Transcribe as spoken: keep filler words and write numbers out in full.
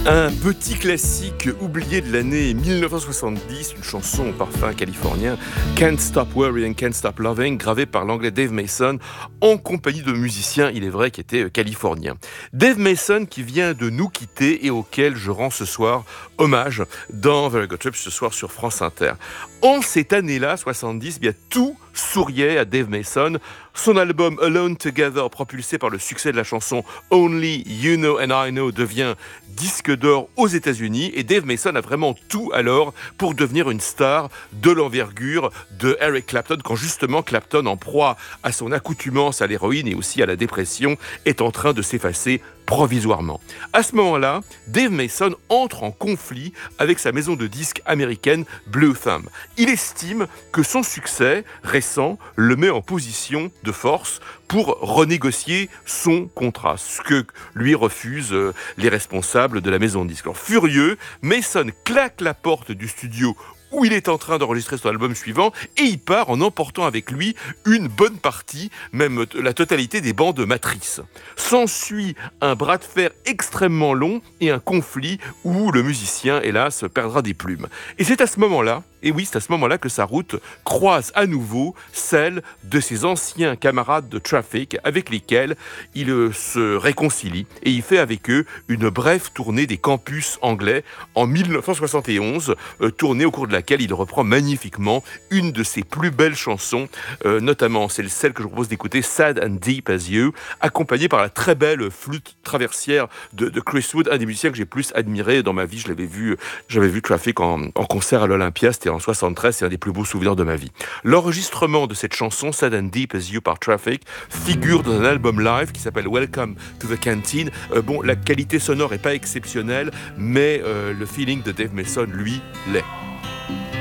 Un petit classique oublié de l'année dix-neuf cent soixante-dix, une chanson au parfum californien, Can't Stop Worrying, Can't Stop Loving, gravée par l'anglais Dave Mason, en compagnie de musiciens, il est vrai, qui étaient californiens. Dave Mason qui vient de nous quitter et auquel je rends ce soir hommage dans Very Good Trip, ce soir sur France Inter. En cette année-là, soixante-dix, bien tout souriait à Dave Mason. Son album Alone Together, propulsé par le succès de la chanson Only You Know and I Know, devient disque d'or aux États-Unis et Dave Mason a vraiment tout alors pour devenir une star de l'envergure de Eric Clapton, quand justement Clapton, en proie à son accoutumance à l'héroïne et aussi à la dépression, est en train de s'effacer provisoirement. À ce moment-là, Dave Mason entre en conflit avec sa maison de disques américaine Blue Thumb. Il estime que son succès récent le met en position de force pour renégocier son contrat, ce que lui refusent les responsables de la maison de disques. Alors, furieux, Mason claque la porte du studio où il est en train d'enregistrer son album suivant, et il part en emportant avec lui une bonne partie, même la totalité des bandes matrices. S'ensuit un bras de fer extrêmement long et un conflit où le musicien, hélas, perdra des plumes. Et c'est à ce moment-là, et oui, c'est à ce moment-là que sa route croise à nouveau celle de ses anciens camarades de Traffic, avec lesquels il se réconcilie, et il fait avec eux une brève tournée des campus anglais en dix-neuf cent soixante et onze, euh, tournée au cours de laquelle il reprend magnifiquement une de ses plus belles chansons, euh, notamment c'est celle que je propose d'écouter, Sad and Deep as You, accompagnée par la très belle flûte traversière de, de Chris Wood, un des musiciens que j'ai plus admiré dans ma vie. Je l'avais vu, j'avais vu Traffic en, en concert à l'Olympia, c'était en soixante-treize, c'est un des plus beaux souvenirs de ma vie. L'enregistrement de cette chanson, Sad and Deep as You par Traffic, figure dans un album live qui s'appelle Welcome to the Canteen. Euh, bon, la qualité sonore est pas exceptionnelle, mais euh, le feeling de Dave Mason, lui, l'est.